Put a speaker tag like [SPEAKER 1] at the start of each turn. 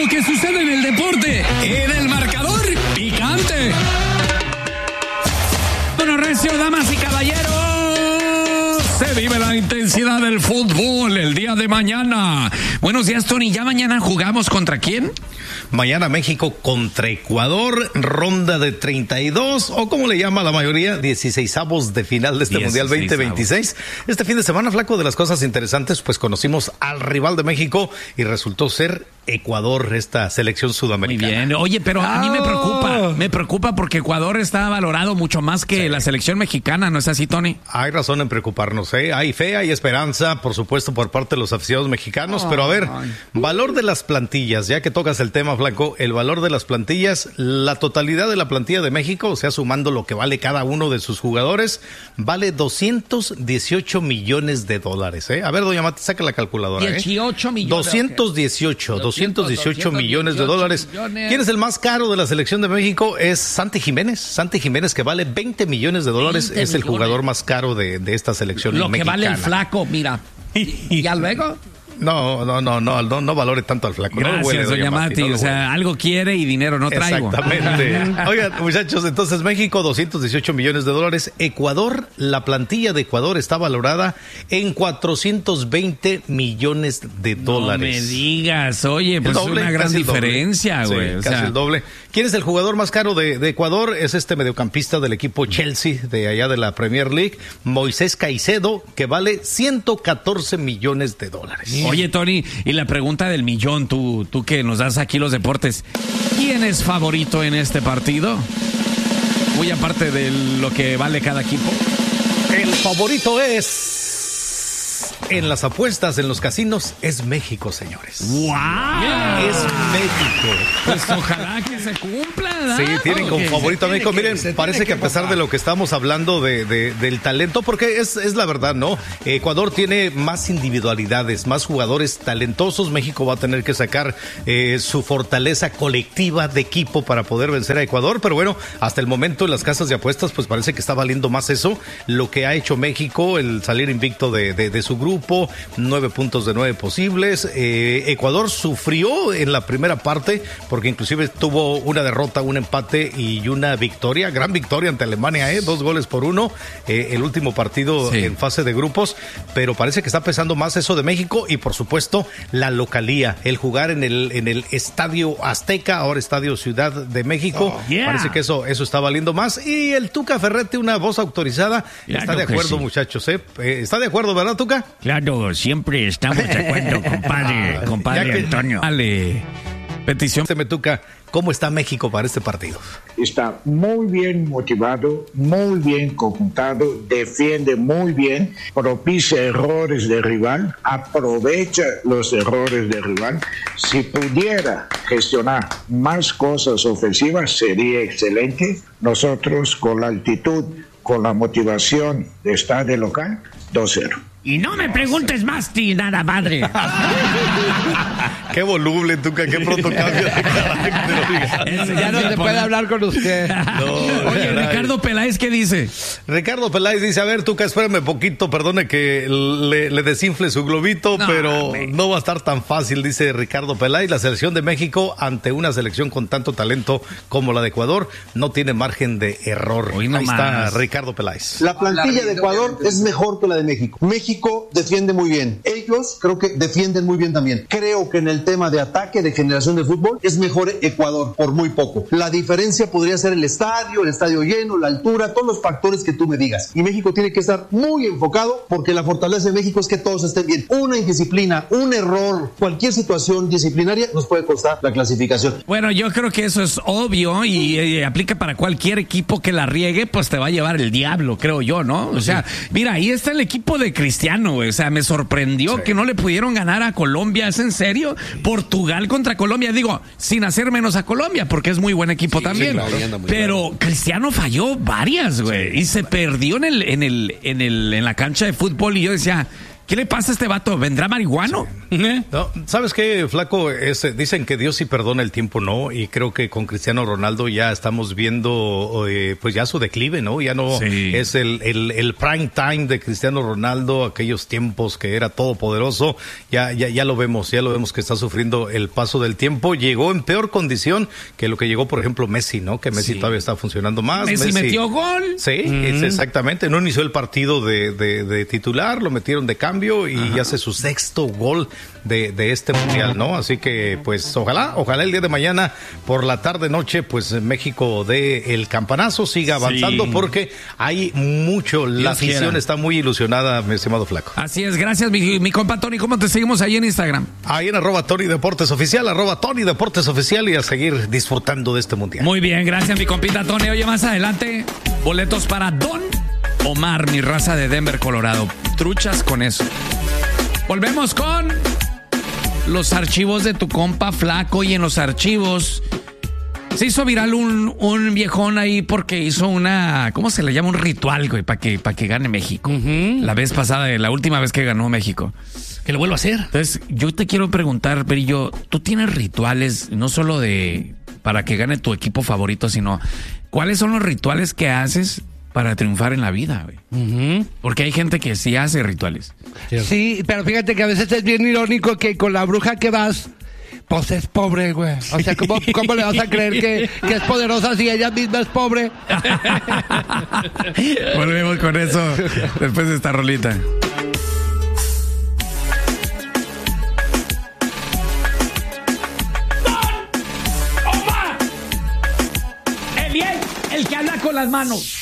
[SPEAKER 1] que sucede en el deporte, en el marcador picante. Bueno, recio, damas y caballeros, se vive la intensidad del fútbol el día de mañana. Buenos días, Tony. ¿Ya mañana jugamos contra quién?
[SPEAKER 2] Mañana México contra Ecuador, ronda de 32, o como le llama la mayoría, 16avos de final de este Mundial 2026. Este fin de semana, Flaco, de las cosas interesantes, pues conocimos al rival de México y resultó ser Ecuador, esta selección sudamericana.
[SPEAKER 1] Muy bien. Oye, pero a mí me preocupa porque Ecuador está valorado mucho más que la selección mexicana, ¿no es así, Tony?
[SPEAKER 2] Hay razón en preocuparnos, ¿eh? Hay fe, hay esperanza, por supuesto, por parte de los aficionados mexicanos, pero a ver, valor de las plantillas, ya que tocas el tema, Flaco, el valor de las plantillas, la totalidad de la plantilla de México, o sea, sumando lo que vale cada uno de sus jugadores, vale 218 millones de dólares, ¿eh? A ver, doña Mati, saca la calculadora,
[SPEAKER 1] 18 millones.
[SPEAKER 2] 218 millones de dólares. ¿Quién es el más caro de la selección de México? Es Santi Jiménez. Santi Jiménez, que vale 20 millones de dólares, es el jugador más caro de esta selección mexicana.
[SPEAKER 1] Lo que vale el Flaco, mira. ¿Y ya luego?
[SPEAKER 2] No valore tanto al Flaco.
[SPEAKER 1] Gracias,
[SPEAKER 2] no
[SPEAKER 1] doña Mati.
[SPEAKER 2] No
[SPEAKER 1] o sea, algo quiere y dinero no traigo.
[SPEAKER 2] Exactamente. Oigan, muchachos, entonces México, 218 millones de dólares. Ecuador, la plantilla de Ecuador está valorada en 420 millones de dólares.
[SPEAKER 1] No me digas, oye, pues doble, es una gran diferencia, güey.
[SPEAKER 2] Sí, casi el doble. ¿Quién es el jugador más caro de Ecuador? Es este mediocampista del equipo Chelsea, de allá de la Premier League, Moisés Caicedo, que vale 114 millones de dólares.
[SPEAKER 1] Oye, Tony, y la pregunta del millón, tú que nos das aquí los deportes, ¿quién es favorito en este partido? Muy aparte de lo que vale cada equipo.
[SPEAKER 2] El favorito es... En las apuestas, en los casinos, es México, señores.
[SPEAKER 1] ¡Wow!
[SPEAKER 2] Es México.
[SPEAKER 1] Pues ojalá que se cumpla, ¿no?
[SPEAKER 2] Sí, tienen como favorito a México. Miren, parece que a pesar de lo que estamos hablando del talento, porque es la verdad, ¿no? Ecuador tiene más individualidades, más jugadores talentosos. México va a tener que sacar su fortaleza colectiva de equipo para poder vencer a Ecuador. Pero bueno, hasta el momento en las casas de apuestas, pues parece que está valiendo más eso. Lo que ha hecho México, el salir invicto de su grupo. 9 puntos de 9 posibles. Ecuador sufrió en la primera parte porque inclusive tuvo una derrota, un empate y una victoria, gran victoria ante Alemania, 2-1, el último partido en fase de grupos, pero parece que está pesando más eso de México y por supuesto la localía, el jugar en el Estadio Azteca, ahora Estadio Ciudad de México, parece que eso está valiendo más. Y el Tuca Ferretti, una voz autorizada, está de acuerdo, muchachos, ¿está de acuerdo, verdad, Tuca?
[SPEAKER 3] Claro, siempre estamos de acuerdo, compadre Antonio.
[SPEAKER 2] Dale. Petición. Se me toca. ¿Cómo está México para este partido?
[SPEAKER 4] Está muy bien motivado, muy bien conjuntado, defiende muy bien, propicia errores de rival, aprovecha los errores de rival. Si pudiera gestionar más cosas ofensivas sería excelente. Nosotros con la altitud, con la motivación de estar de local, 2-0.
[SPEAKER 3] Y no me preguntes más, nada madre.
[SPEAKER 2] Qué voluble, Tuca, qué pronto cambia de carácter.
[SPEAKER 5] Ya no se puede hablar con usted.
[SPEAKER 1] Oye, Ricardo Peláez, ¿qué dice?
[SPEAKER 2] Ricardo Peláez dice, a ver, Tuca, espérame poquito, perdone que le desinfle su globito, pero no va a estar tan fácil, dice Ricardo Peláez. La selección de México, ante una selección con tanto talento como la de Ecuador, no tiene margen de error. Ahí está Ricardo Peláez.
[SPEAKER 6] La plantilla de Ecuador es mejor que la de México. México defiende muy bien. Ellos creo que defienden muy bien también. Creo que en el tema de ataque, de generación de fútbol, es mejor Ecuador por muy poco. La diferencia podría ser el estadio lleno, la altura, todos los factores que tú me digas. Y México tiene que estar muy enfocado porque la fortaleza de México es que todos estén bien. Una indisciplina, un error, cualquier situación disciplinaria nos puede costar la clasificación.
[SPEAKER 1] Bueno, yo creo que eso es obvio y aplica para cualquier equipo que la riegue, pues te va a llevar el diablo, creo yo, ¿no? O sea, mira, ahí está el equipo de Cristiano, güey. O sea, me sorprendió que no le pudieron ganar a Colombia. ¿Es en serio? Portugal contra Colombia. Digo, sin hacer menos a Colombia, porque es muy buen equipo también. Pero Cristiano falló varias, güey. Y se perdió en la cancha de fútbol. Y yo decía, ¿Qué le pasa a este vato? ¿Vendrá marihuano?
[SPEAKER 2] Sí. No, ¿sabes qué, Flaco? Dicen que Dios sí perdona el tiempo, ¿no? Y creo que con Cristiano Ronaldo ya estamos viendo pues ya su declive, ¿no? Ya no es el prime time de Cristiano Ronaldo, aquellos tiempos que era todopoderoso. Ya lo vemos que está sufriendo el paso del tiempo. Llegó en peor condición que lo que llegó, por ejemplo, Messi, ¿no? Que Messi todavía está funcionando más.
[SPEAKER 1] Messi metió gol.
[SPEAKER 2] Sí, exactamente. No inició el partido de titular, lo metieron de cambio y hace su 6º gol de este mundial, ¿no? Así que, pues, ojalá el día de mañana por la tarde-noche, pues, México dé el campanazo, siga avanzando porque hay mucho, la afición está muy ilusionada, mi estimado Flaco.
[SPEAKER 1] Así es, gracias, mi compa Tony. ¿Cómo te seguimos ahí en Instagram?
[SPEAKER 2] Ahí en @TonyDeportesOficial, @TonyDeportesOficial y a seguir disfrutando de este mundial.
[SPEAKER 1] Muy bien, gracias, mi compita Tony. Oye, más adelante, boletos para Don Omar, mi raza de Denver, Colorado. Truchas con eso. Volvemos con los archivos de tu compa Flaco. Y en los archivos se hizo viral un viejón ahí porque hizo una, ¿cómo se le llama? Un ritual, güey, para que gane México. La vez pasada, la última vez que ganó México.
[SPEAKER 5] Que lo vuelva a hacer.
[SPEAKER 1] Entonces, yo te quiero preguntar, Perillo, ¿tú tienes rituales no solo para que gane tu equipo favorito, sino cuáles son los rituales que haces para triunfar en la vida, güey? Porque hay gente que sí hace rituales.
[SPEAKER 5] Sí, pero fíjate que a veces es bien irónico que con la bruja que vas, pues es pobre, güey. O sea, ¿cómo le vas a creer que es poderosa si ella misma es pobre?
[SPEAKER 1] Volvemos con eso después de esta rolita. El que habla con las manos.